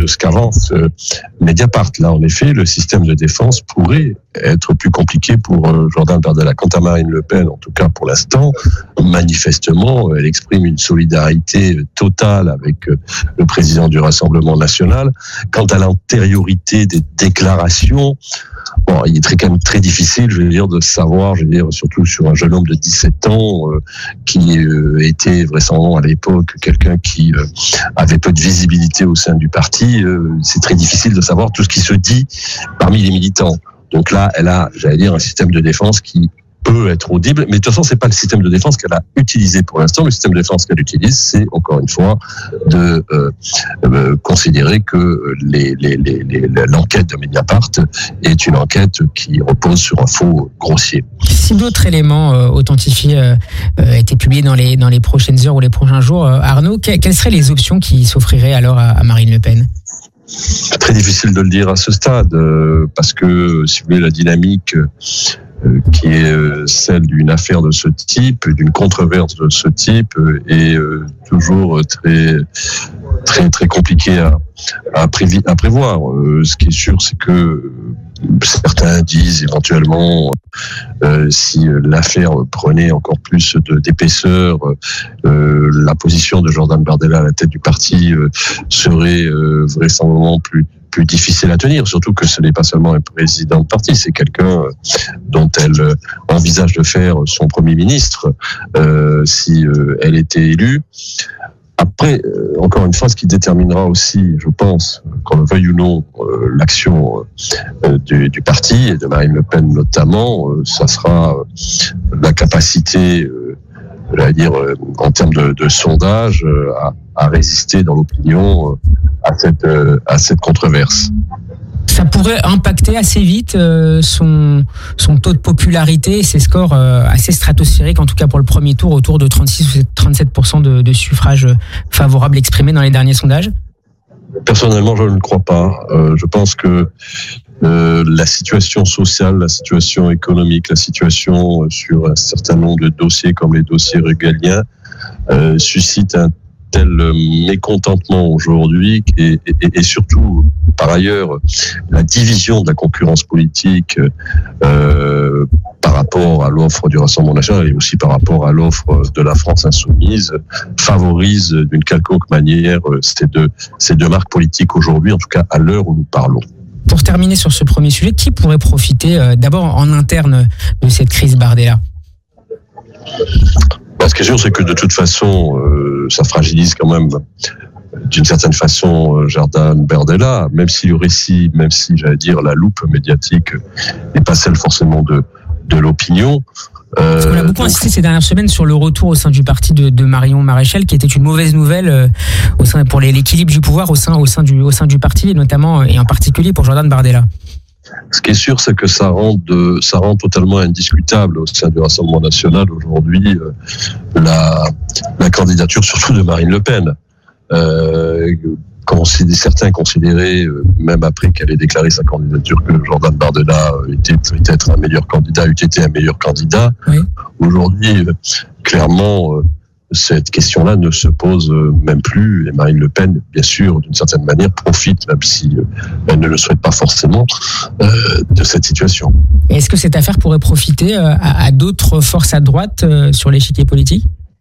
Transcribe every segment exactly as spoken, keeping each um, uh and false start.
ce qu'avance euh, Mediapart. Là, en effet, le système de défense pourrait être plus compliqué pour euh, Jordan Bardella. Quant à Marine Le Pen, en tout cas pour l'instant, manifestement, elle exprime une solidarité totale avec euh, le président du Rassemblement national. Quant à l'antériorité des déclarations, bon, il est très, quand même très difficile, je veux dire, de savoir, je veux dire, surtout sur un jeune homme de dix-sept ans, euh, qui euh, était vraisemblablement à l'époque quelqu'un qui euh, avait peu de visibilité au sein du parti. Euh, c'est très difficile de savoir tout ce qui se dit parmi les militants. Donc là, elle a, j'allais dire, un système de défense qui peut être audible, mais de toute façon, c'est pas le système de défense qu'elle a utilisé pour l'instant. Le système de défense qu'elle utilise, c'est encore une fois de euh, euh, considérer que les, les, les, les, l'enquête de Mediapart est une enquête qui repose sur un faux grossier. Si d'autres éléments euh, authentifiés euh, euh, étaient publiés dans les dans les prochaines heures ou les prochains jours, euh, Arnaud, que, quelles seraient les options qui s'offriraient alors à, à Marine Le Pen ? Très difficile de le dire à ce stade, euh, parce que, si vous voulez, la dynamique euh, qui est euh, celle d'une affaire de ce type, d'une controverse de ce type, euh, est euh, toujours très, très, très compliquée à, à, prévi- à prévoir. Euh, ce qui est sûr, c'est que certains disent éventuellement, euh, si l'affaire prenait encore plus de, d'épaisseur, euh, la position de Jordan Bardella à la tête du parti euh, serait euh, vraisemblablement plus plus difficile à tenir, surtout que ce n'est pas seulement un président de parti, c'est quelqu'un dont elle envisage de faire son premier ministre euh, si euh, elle était élue. Après, euh, encore une fois, ce qui déterminera aussi, je pense, qu'on le veuille ou non, euh, l'action euh, du, du parti et de Marine Le Pen notamment, euh, ça sera euh, la capacité, euh, je vais dire, euh, en termes de, de sondage, euh, à, à résister dans l'opinion euh, à cette euh, à cette controverse. Ça pourrait impacter assez vite euh, son son taux de popularité et ses scores euh, assez stratosphériques, en tout cas pour le premier tour, autour de trente-six ou trente-sept pour cent de, de suffrages favorables exprimés dans les derniers sondages. Personnellement, je ne le crois pas. Euh, je pense que euh, la situation sociale, la situation économique, la situation sur un certain nombre de dossiers comme les dossiers régaliens euh, suscite un tel mécontentement aujourd'hui et, et, et surtout, par ailleurs, la division de la concurrence politique euh, par rapport à l'offre du Rassemblement national et aussi par rapport à l'offre de la France insoumise favorise d'une quelconque manière ces deux, ces deux marques politiques aujourd'hui, en tout cas à l'heure où nous parlons. Pour terminer sur ce premier sujet, qui pourrait profiter euh, d'abord en interne de cette crise Bardella ? Ce qui est sûr, c'est que de toute façon, euh, ça fragilise quand même, d'une certaine façon, Jordan Bardella, même si le récit, même si, j'allais dire, la loupe médiatique n'est pas celle forcément de, de l'opinion. Euh, Parce qu'on a beaucoup donc... insisté ces dernières semaines sur le retour au sein du parti de, de Marion Maréchal, qui était une mauvaise nouvelle euh, au sein, pour l'équilibre du pouvoir au sein, au sein du, au sein du parti, et notamment et en particulier pour Jordan Bardella. Ce qui est sûr, c'est que ça rend, de, ça rend totalement indiscutable au sein du Rassemblement national aujourd'hui euh, la, la candidature surtout de Marine Le Pen. Euh, certains considéraient, euh, même après qu'elle ait déclaré sa candidature, que Jordan Bardella était peut-être un meilleur candidat, eût été un meilleur candidat. Oui. Aujourd'hui, euh, clairement, euh, cette question-là ne se pose même plus. Et Marine Le Pen, bien sûr, d'une certaine manière, profite, même si elle ne le souhaite pas forcément, euh, de cette situation. Est-ce que cette affaire pourrait profiter à, à d'autres forces à droite euh, sur l'échiquier politique ?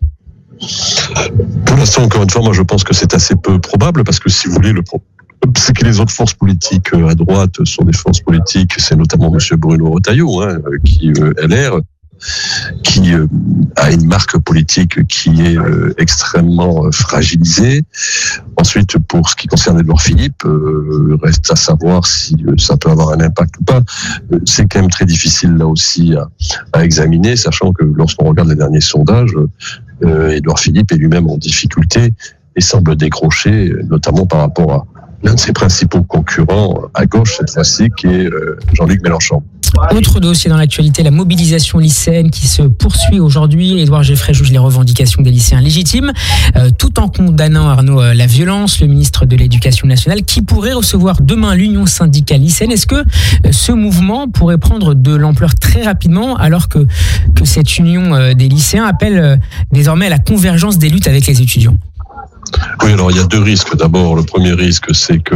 Pour l'instant, encore une fois, moi je pense que c'est assez peu probable, parce que si vous voulez, le pro- c'est que les autres forces politiques à droite sont des forces politiques, c'est notamment M. Bruno Retailleau, hein, qui euh, L R, qui euh, a une marque politique qui est euh, extrêmement euh, fragilisée. Ensuite, pour ce qui concerne Édouard Philippe, euh, reste à savoir si euh, ça peut avoir un impact ou pas. Euh, c'est quand même très difficile là aussi à, à examiner, sachant que lorsqu'on regarde les derniers sondages, euh, Édouard Philippe est lui-même en difficulté et semble décrocher, notamment par rapport à l'un de ses principaux concurrents à gauche cette fois-ci, qui est euh, Jean-Luc Mélenchon. Autre dossier dans l'actualité, la mobilisation lycéenne qui se poursuit aujourd'hui. Édouard Geoffrey juge les revendications des lycéens légitimes, euh, tout en condamnant, Arnaud, euh, la violence. Le ministre de l'Éducation nationale qui pourrait recevoir demain l'Union syndicale lycéenne. Est-ce que euh, ce mouvement pourrait prendre de l'ampleur très rapidement, alors que, que cette union euh, des lycéens appelle euh, désormais à la convergence des luttes avec les étudiants ? Oui, alors il y a deux risques. D'abord, le premier risque, c'est que